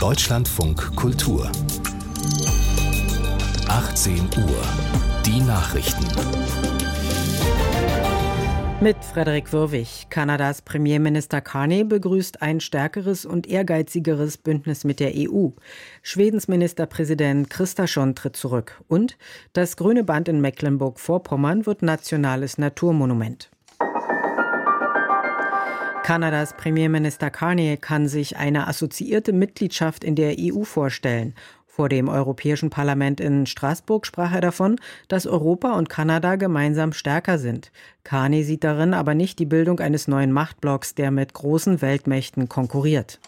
Deutschlandfunk Kultur 18 Uhr. Die Nachrichten. Mit Frederik Wirwig. Kanadas Premierminister Carney begrüßt ein stärkeres und ehrgeizigeres Bündnis mit der EU. Schwedens Ministerpräsident Kristersson tritt zurück. Und das Grüne Band in Mecklenburg-Vorpommern wird nationales Naturmonument. Kanadas Premierminister Carney kann sich eine assoziierte Mitgliedschaft in der EU vorstellen. Vor dem Europäischen Parlament in Straßburg sprach er davon, dass Europa und Kanada gemeinsam stärker sind. Carney sieht darin aber nicht die Bildung eines neuen Machtblocks, der mit großen Weltmächten konkurriert.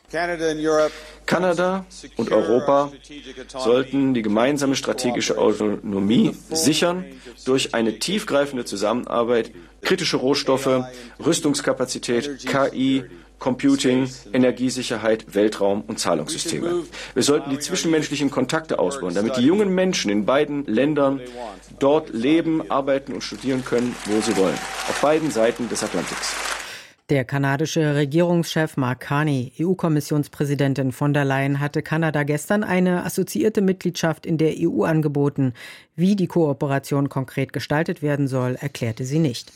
Kanada und Europa sollten die gemeinsame strategische Autonomie sichern durch eine tiefgreifende Zusammenarbeit, kritische Rohstoffe, Rüstungskapazität, KI, Computing, Energiesicherheit, Weltraum und Zahlungssysteme. Wir sollten die zwischenmenschlichen Kontakte ausbauen, damit die jungen Menschen in beiden Ländern dort leben, arbeiten und studieren können, wo sie wollen. Auf beiden Seiten des Atlantiks. Der kanadische Regierungschef Mark Carney, EU-Kommissionspräsidentin von der Leyen, hatte Kanada gestern eine assoziierte Mitgliedschaft in der EU angeboten. Wie die Kooperation konkret gestaltet werden soll, erklärte sie nicht.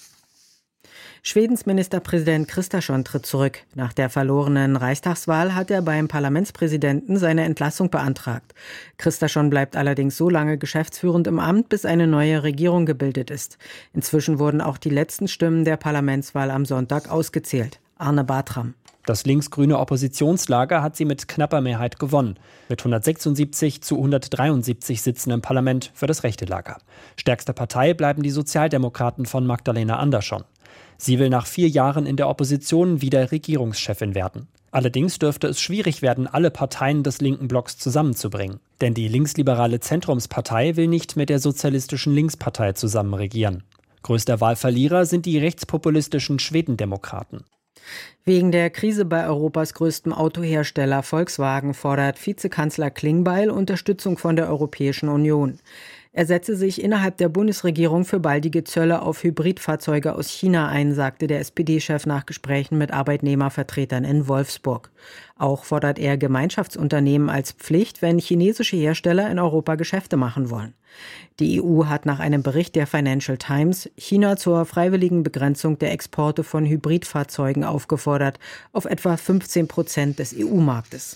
Schwedens Ministerpräsident Kristersson tritt zurück. Nach der verlorenen Reichstagswahl hat er beim Parlamentspräsidenten seine Entlassung beantragt. Kristersson bleibt allerdings so lange geschäftsführend im Amt, bis eine neue Regierung gebildet ist. Inzwischen wurden auch die letzten Stimmen der Parlamentswahl am Sonntag ausgezählt. Arne Bartram. Das linksgrüne Oppositionslager hat sie mit knapper Mehrheit gewonnen. Mit 176 zu 173 Sitzen im Parlament für das rechte Lager. Stärkste Partei bleiben die Sozialdemokraten von Magdalena Andersson. Sie will nach 4 Jahren in der Opposition wieder Regierungschefin werden. Allerdings dürfte es schwierig werden, alle Parteien des linken Blocks zusammenzubringen. Denn die linksliberale Zentrumspartei will nicht mit der sozialistischen Linkspartei zusammen regieren. Größter Wahlverlierer sind die rechtspopulistischen Schwedendemokraten. Wegen der Krise bei Europas größtem Autohersteller Volkswagen fordert Vizekanzler Klingbeil Unterstützung von der Europäischen Union. Er setze sich innerhalb der Bundesregierung für baldige Zölle auf Hybridfahrzeuge aus China ein, sagte der SPD-Chef nach Gesprächen mit Arbeitnehmervertretern in Wolfsburg. Auch fordert er Gemeinschaftsunternehmen als Pflicht, wenn chinesische Hersteller in Europa Geschäfte machen wollen. Die EU hat nach einem Bericht der Financial Times China zur freiwilligen Begrenzung der Exporte von Hybridfahrzeugen aufgefordert, auf etwa 15% des EU-Marktes.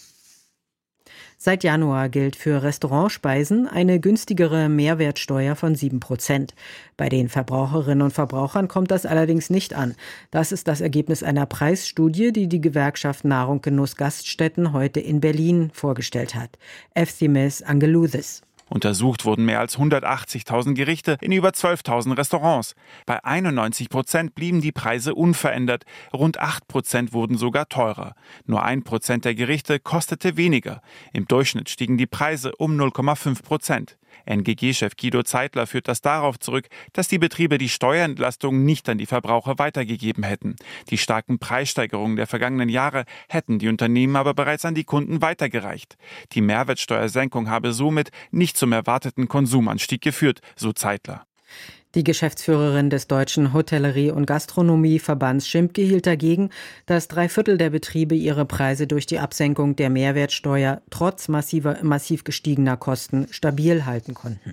Seit Januar gilt für Restaurantspeisen eine günstigere Mehrwertsteuer von 7%. Bei den Verbraucherinnen und Verbrauchern kommt das allerdings nicht an. Das ist das Ergebnis einer Preisstudie, die die Gewerkschaft Nahrung Genuss Gaststätten heute in Berlin vorgestellt hat. Efthimis Angelouthis. Untersucht wurden mehr als 180.000 Gerichte in über 12.000 Restaurants. Bei 91% blieben die Preise unverändert. Rund 8% wurden sogar teurer. Nur 1% der Gerichte kostete weniger. Im Durchschnitt stiegen die Preise um 0,5%. NGG-Chef Guido Zeitler führt das darauf zurück, dass die Betriebe die Steuerentlastung nicht an die Verbraucher weitergegeben hätten. Die starken Preissteigerungen der vergangenen Jahre hätten die Unternehmen aber bereits an die Kunden weitergereicht. Die Mehrwertsteuersenkung habe somit nicht zum erwarteten Konsumanstieg geführt, so Zeitler. Die Geschäftsführerin des Deutschen Hotellerie- und Gastronomieverbands Schimke hielt dagegen, dass 3/4 der Betriebe ihre Preise durch die Absenkung der Mehrwertsteuer trotz massiv gestiegener Kosten stabil halten konnten.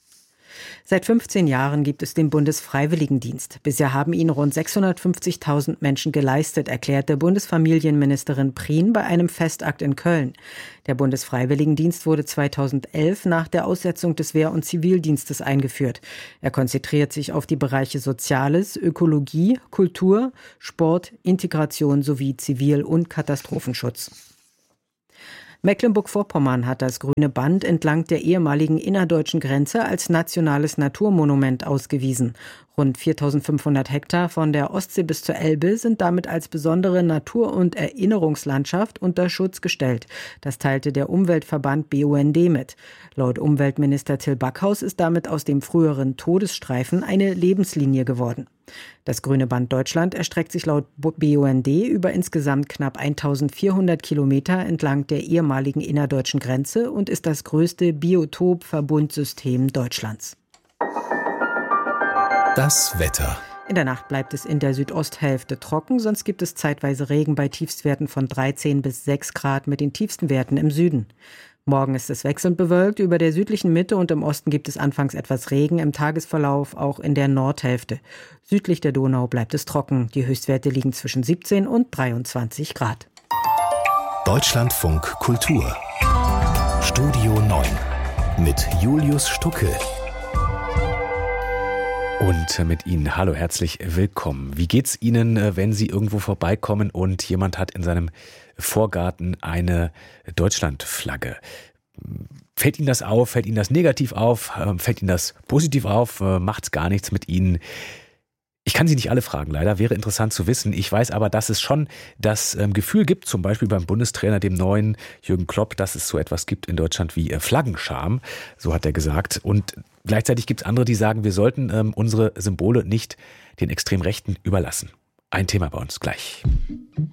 Seit 15 Jahren gibt es den Bundesfreiwilligendienst. Bisher haben ihn rund 650.000 Menschen geleistet, erklärte Bundesfamilienministerin Prien bei einem Festakt in Köln. Der Bundesfreiwilligendienst wurde 2011 nach der Aussetzung des Wehr- und Zivildienstes eingeführt. Er konzentriert sich auf die Bereiche Soziales, Ökologie, Kultur, Sport, Integration sowie Zivil- und Katastrophenschutz. Mecklenburg-Vorpommern hat das Grüne Band entlang der ehemaligen innerdeutschen Grenze als nationales Naturmonument ausgewiesen. Rund 4.500 Hektar von der Ostsee bis zur Elbe sind damit als besondere Natur- und Erinnerungslandschaft unter Schutz gestellt. Das teilte der Umweltverband BUND mit. Laut Umweltminister Till Backhaus ist damit aus dem früheren Todesstreifen eine Lebenslinie geworden. Das Grüne Band Deutschland erstreckt sich laut BUND über insgesamt knapp 1.400 Kilometer entlang der ehemaligen innerdeutschen Grenze und ist das größte Biotopverbundsystem Deutschlands. Das Wetter. In der Nacht bleibt es in der Südosthälfte trocken, sonst gibt es zeitweise Regen bei Tiefstwerten von 13 bis 6 Grad mit den tiefsten Werten im Süden. Morgen ist es wechselnd bewölkt, über der südlichen Mitte und im Osten gibt es anfangs etwas Regen, im Tagesverlauf auch in der Nordhälfte. Südlich der Donau bleibt es trocken, die Höchstwerte liegen zwischen 17 und 23 Grad. Deutschlandfunk Kultur Studio 9 mit Julius Stucke. Und mit Ihnen, hallo, herzlich willkommen. Wie geht's Ihnen, wenn Sie irgendwo vorbeikommen und jemand hat in seinem Vorgarten eine Deutschlandflagge? Fällt Ihnen das auf? Fällt Ihnen das negativ auf? Fällt Ihnen das positiv auf? Macht's gar nichts mit Ihnen? Ich kann Sie nicht alle fragen, leider. Wäre interessant zu wissen. Ich weiß aber, dass es schon das Gefühl gibt, zum Beispiel beim Bundestrainer, dem neuen Jürgen Klopp, dass es so etwas gibt in Deutschland wie Flaggenscham. So hat er gesagt. Und gleichzeitig gibt es andere, die sagen, wir sollten unsere Symbole nicht den Extremrechten überlassen. Ein Thema bei uns gleich.